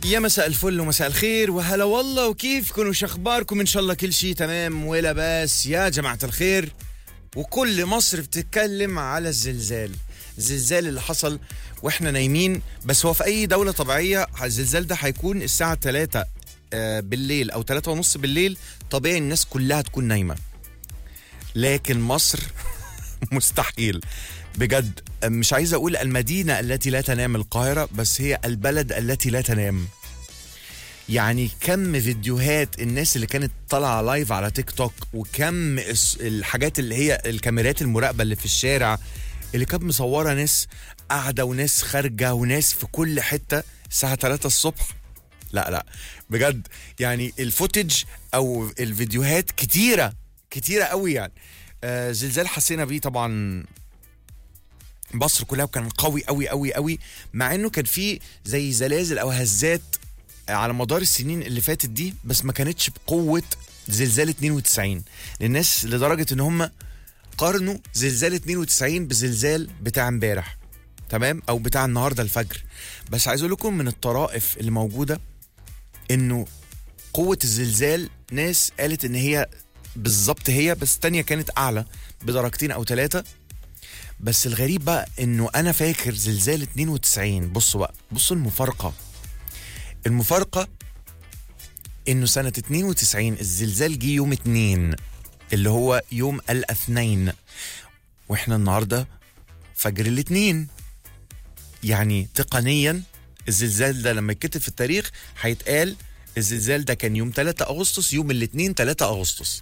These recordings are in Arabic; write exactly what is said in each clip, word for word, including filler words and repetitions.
يا مساء الفل ومساء الخير وهلا والله، وكيفكم وش اخباركم؟ ان شاء الله كل شيء تمام ولا بس يا جماعة الخير. وكل مصر بتتكلم على الزلزال الزلزال اللي حصل واحنا نايمين، بس هو في اي دولة طبيعية الزلزال ده هيكون الساعة ثلاثة بالليل او ثلاثة ونص بالليل، طبيعي الناس كلها تكون نايمة. لكن مصر مستحيل بجد. مش عايز اقول المدينة التي لا تنام القاهرة، بس هي البلد التي لا تنام. يعني كم فيديوهات الناس اللي كانت طالعة لايف على تيك توك، وكم الحاجات اللي هي الكاميرات المراقبة اللي في الشارع اللي كانت مصورة ناس قاعدة وناس خارجة وناس في كل حتة الساعة ثلاثة الصبح. لا لا بجد، يعني الفوتج او الفيديوهات كتيرة كتيرة قوي. يعني آه زلزال حسينا بيه طبعا مصر كلها، وكان قوي قوي قوي قوي، مع انه كان فيه زي زلازل او هزات على مدار السنين اللي فاتت دي، بس ما كانتش بقوة زلزال اتنين وتسعين للناس، لدرجة ان هم قارنوا زلزال اتنين وتسعين بزلزال بتاع امبارح، تمام، او بتاع النهاردة الفجر. بس عايز اقول لكم من الطرائف اللي موجودة انه قوة الزلزال ناس قالت ان هي بالظبط هي، بس التانية كانت اعلى بدرجتين او ثلاثة. بس الغريب بقى انه انا فاكر زلزال اتنين وتسعين، بصوا بقى، بصوا المفارقة المفارقة انه سنة اتنين وتسعين الزلزال جه يوم اتنين اللي هو يوم الاثنين، واحنا النهاردة فجر الاثنين. يعني تقنيا الزلزال ده لما يتكتب في التاريخ هيتقال الزلزال ده كان يوم ثلاثة أغسطس، يوم الاثنين ثلاثة أغسطس.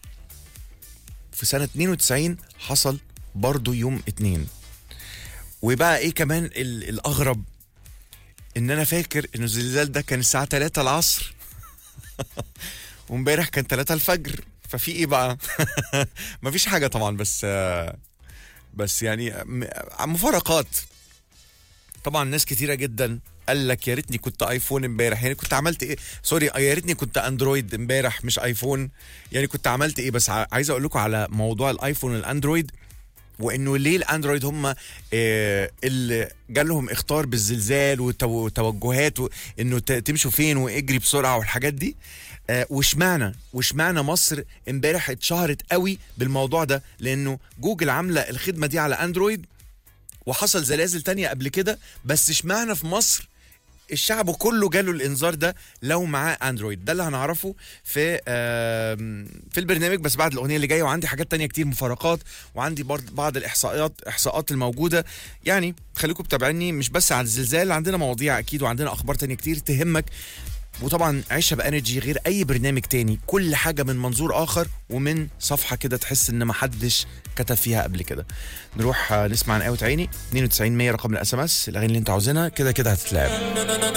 في سنة اتنين وتسعين حصل برضو يوم اتنين. وبقى ايه كمان الاغرب، ان انا فاكر انه الزلزال ده كان الساعة ثلاثة العصر وامبارح كان ثلاثة الفجر. ففي ايه بقى؟ مفيش حاجة طبعا، بس بس يعني مفارقات. طبعا ناس كتيرة جدا قال لك يا ريتني كنت ايفون امبارح، يعني كنت عملت ايه؟ سوري، يا ريتني كنت اندرويد امبارح مش ايفون، يعني كنت عملت ايه؟ بس عايز اقول لكم على موضوع الايفون والاندرويد، وانه ليه الاندرويد هم آه اللي جالهم اختار بالزلزال وتوجهات انه تمشوا فين واجري بسرعه والحاجات دي. آه وشمعنا وشمعنا مصر امبارح اتشهرت قوي بالموضوع ده، لانه جوجل عامله الخدمه دي على اندرويد، وحصل زلازل تانية قبل كده، بس اشمعنا في مصر الشعب كله جاله الانذار ده لو معاه اندرويد. ده اللي هنعرفه في في البرنامج، بس بعد الاغنيه اللي جايه. وعندي حاجات تانية كتير، مفارقات، وعندي بعض الاحصائيات احصاءات الموجوده. يعني خليكم متابعيني مش بس على الزلزال، عندنا مواضيع اكيد وعندنا اخبار تانية كتير تهمك. وطبعا عيشها بانرجي غير اي برنامج تاني، كل حاجه من منظور اخر ومن صفحه كده تحس ان ما حدش كتب فيها قبل كده. نروح نسمع نقاوة عيني اتنين وتسعين مية رقم الاس ام اس، الاغاني اللي انت عاوزينها كده كده هتتلعب.